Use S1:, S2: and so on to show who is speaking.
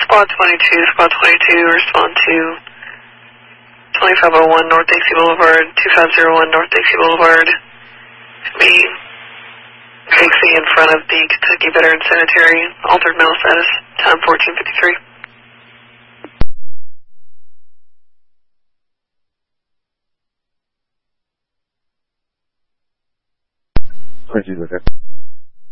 S1: Squad 22, respond to 2501 North Dixie Boulevard, 2501 North Dixie Boulevard. Me, Dixie in front of the Kentucky Veterans Cemetery, altered mail status, time 14:53.
S2: 22, okay.